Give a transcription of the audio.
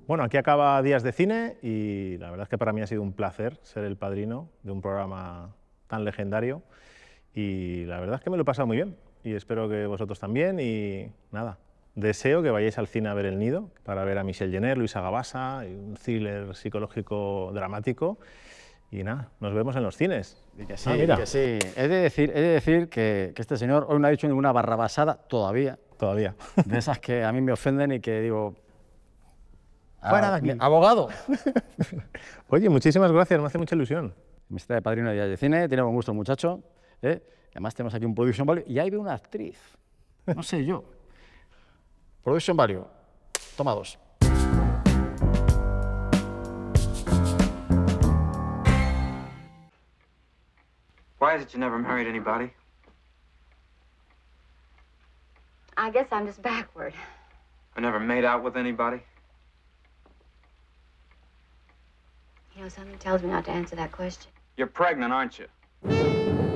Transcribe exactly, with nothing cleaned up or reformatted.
Bueno, aquí acaba Días de Cine y la verdad es que para mí ha sido un placer ser el padrino de un programa tan legendario y la verdad es que me lo he pasado muy bien y espero que vosotros también y nada, deseo que vayáis al cine a ver El Nido para ver a Michel Jenner, Luisa Gabasa, y un thriller psicológico dramático y nada, nos vemos en los cines. Y que sí, Ah, y mira. que sí. He de decir, he de decir que, que este señor hoy no ha dicho ninguna barrabasada todavía, Todavía. de esas que a mí me ofenden y que digo... Fuera de "Ah, aquí". ¡Abogado! Oye, muchísimas gracias, me hace mucha ilusión. Me está de padrino de Días de Cine, tiene buen gusto el muchacho. ¿eh? Además tenemos aquí un production value y ahí veo una actriz. No sé yo. Production value. Toma dos. Why is it you never married anybody? I guess I'm just backward. I never made out with anybody? You know, something tells me not to answer that question. You're pregnant, aren't you?